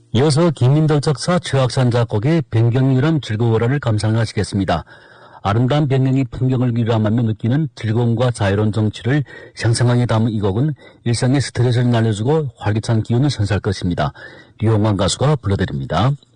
이어서 김민덕 작사 최학산 작곡의 변경유람 즐거워라를 감상하시겠습니다. 아름다운 변경이 풍경을 위로하며 느끼는 즐거움과 자유로운 정취를 생생하게 담은 이 곡은 일상의 스트레스를 날려주고 활기찬 기운을 선사할 것입니다. 류홍환 가수가 불러드립니다.